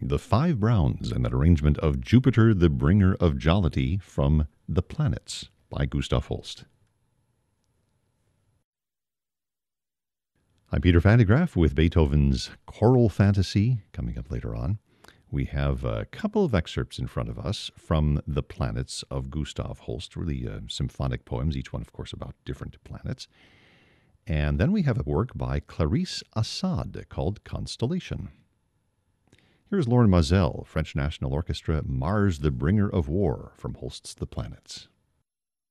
The Five Browns, and that arrangement of Jupiter, the Bringer of Jollity from The Planets by Gustav Holst. I'm Peter Van de Graaff with Beethoven's Choral Fantasy coming up later on. We have a couple of excerpts in front of us from The Planets of Gustav Holst, really symphonic poems, each one, of course, about different planets. And then we have a work by Clarisse Assad called Constellation. Here's Lauren Mazel, French National Orchestra, Mars, the Bringer of War, from Holst's The Planets.